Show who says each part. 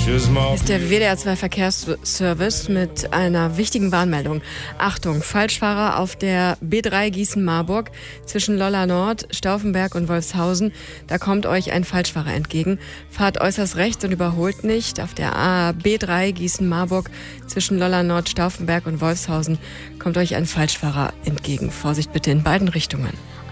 Speaker 1: Ist der WDR 2 Verkehrsservice mit einer wichtigen Warnmeldung. Achtung, Falschfahrer auf der B3 Gießen-Marburg zwischen Lolla Nord, Stauffenberg und Wolfshausen. Da kommt euch ein Falschfahrer entgegen. Fahrt äußerst rechts und überholt nicht. Auf der B3 Gießen-Marburg zwischen Lolla Nord, Stauffenberg und Wolfshausen kommt euch ein Falschfahrer entgegen. Vorsicht bitte in beiden Richtungen.